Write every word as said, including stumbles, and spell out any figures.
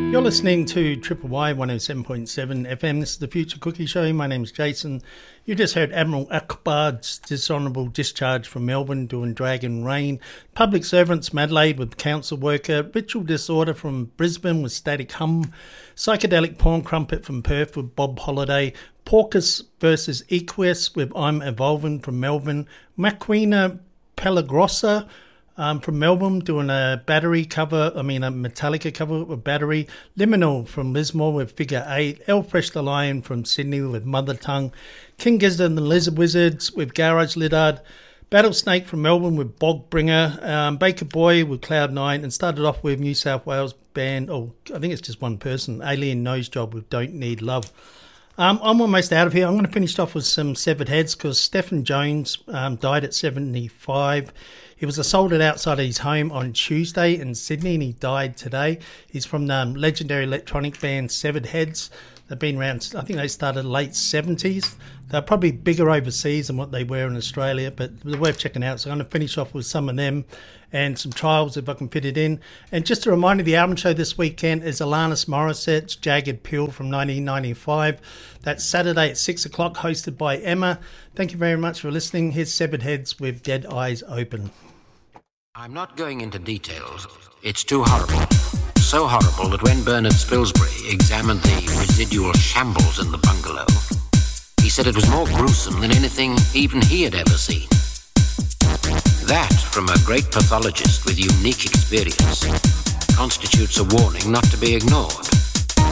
You're listening to Triple Y one oh seven point seven F M. This is the Future Cookie Show. My name's Jason. You just heard Admiral Akbar's dishonourable discharge from Melbourne doing Dragon Rain. Public Servants from Adelaide with Council Worker. Ritual Disorder from Brisbane with Static Hum. Psychedelic Porn Crumpet from Perth with Bob Holiday. Porcus versus Equus with I'm Evolving from Melbourne. Maquina Pelagrosa Um, from Melbourne, doing a Battery cover, I mean a Metallica cover with Battery. Liminal from Lismore with Figure eight. El Fresh the Lion from Sydney with Mother Tongue. King Gizzard and the Lizard Wizards with Garage Lidard. Battlesnake from Melbourne with Bogbringer. Um, Baker Boy with Cloud nine. And started off with New South Wales band, oh, I think it's just one person, Alien Nosejob with Don't Need Love. Um, I'm almost out of here. I'm going to finish off with some severed heads because Stephen Jones um, died at seventy-five. He was assaulted outside of his home on Tuesday in Sydney and he died today. He's from the um, legendary electronic band Severed Heads. They've been around, I think they started late seventies. They're probably bigger overseas than what they were in Australia, but they're worth checking out. So I'm going to finish off with some of them and some Trials if I can fit it in. And just a reminder, the album show this weekend is Alanis Morissette's Jagged Pill from nineteen ninety-five. That's Saturday at six o'clock, hosted by Emma. Thank you very much for listening. Here's Severed Heads with Dead Eyes Open. I'm not going into details. It's too horrible. So horrible that when Bernard Spilsbury examined the residual shambles in the bungalow, he said it was more gruesome than anything even he had ever seen. That, from a great pathologist with unique experience, constitutes a warning not to be ignored.